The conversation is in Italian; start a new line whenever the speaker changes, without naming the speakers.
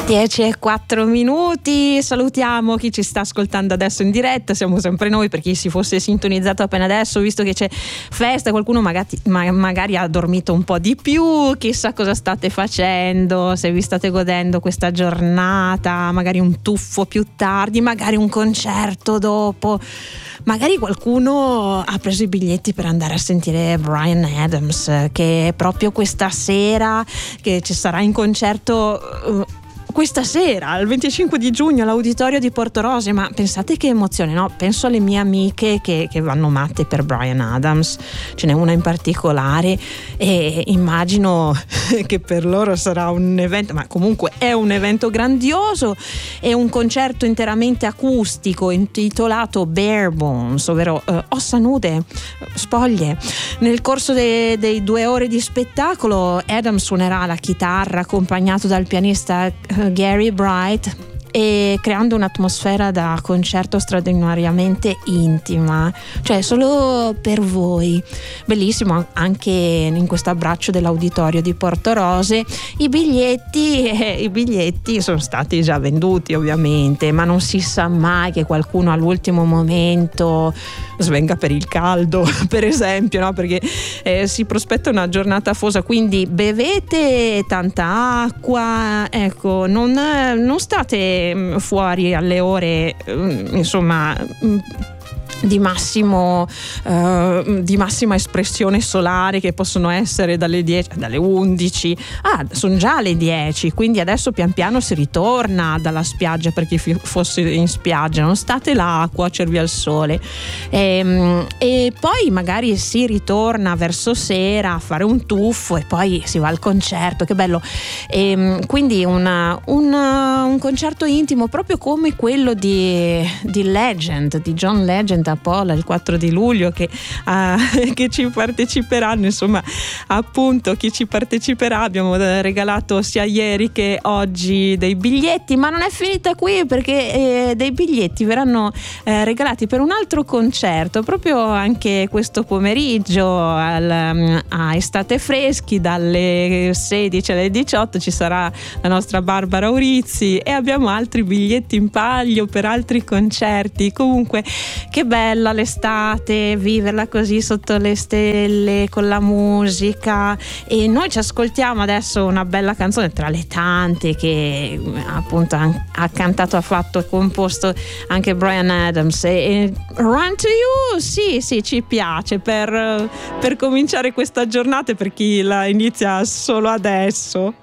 10:04. Salutiamo chi ci sta ascoltando adesso in diretta, siamo sempre noi. Per chi si fosse sintonizzato appena adesso, visto che c'è festa, qualcuno magari ha dormito un po' di più, chissà cosa state facendo, se vi state godendo questa giornata, magari un tuffo più tardi, magari un concerto dopo, magari qualcuno ha preso i biglietti per andare a sentire Bryan Adams, che è proprio questa sera che ci sarà in concerto. Questa sera, il 25 di giugno, all'Auditorio di Portorose. Ma pensate che emozione, no? Penso alle mie amiche che vanno matte per Bryan Adams, ce n'è una in particolare, e immagino che per loro sarà un evento, ma comunque è un evento grandioso. È un concerto interamente acustico intitolato Bare Bones, ovvero ossa nude, spoglie. Nel corso dei 2 ore di spettacolo Adams suonerà la chitarra accompagnato dal pianista Gary Bright, e creando un'atmosfera da concerto straordinariamente intima, cioè solo per voi. Bellissimo anche in questo abbraccio dell'Auditorio di Portorose. I biglietti sono stati già venduti, ovviamente, ma non si sa mai che qualcuno all'ultimo momento svenga per il caldo, per esempio, no? Perché si prospetta una giornata afosa, quindi bevete tanta acqua, ecco, non state fuori alle ore insomma di massima espressione solare, che possono essere dalle 10 dalle 11. Sono già le 10, quindi adesso pian piano si ritorna dalla spiaggia, per chi fosse in spiaggia. Non state là a cuocervi al sole, e poi magari si ritorna verso sera a fare un tuffo e poi si va al concerto. Che bello. Quindi un concerto intimo, proprio come quello di Legend, di John Legend a Pola il 4 di luglio, che ci parteciperanno. Insomma, appunto, chi ci parteciperà, abbiamo regalato sia ieri che oggi dei biglietti, ma non è finita qui, perché dei biglietti verranno regalati per un altro concerto proprio anche questo pomeriggio a Estate Freschi, dalle 16 alle 18 ci sarà la nostra Barbara Urizzi, e abbiamo altri biglietti in palio per altri concerti. Comunque, che bella l'estate, viverla così sotto le stelle con la musica. E noi ci ascoltiamo adesso una bella canzone tra le tante che appunto ha cantato, ha fatto e composto anche Bryan Adams, e Run to You, sì, ci piace per cominciare questa giornata, per chi la inizia solo adesso.